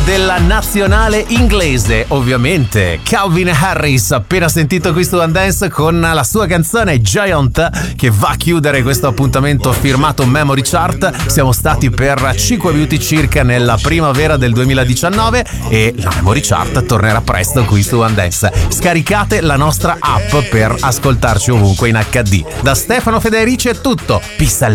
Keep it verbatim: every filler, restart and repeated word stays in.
della nazionale inglese, ovviamente Calvin Harris, appena sentito qui su One Dance con la sua canzone Giant, che va a chiudere questo appuntamento firmato Memory Chart. Siamo stati per cinque minuti circa nella primavera del duemiladiciannove e la Memory Chart tornerà presto qui su One Dance. Scaricate la nostra app per ascoltarci ovunque in acca di. Da Stefano Federici è tutto, peace.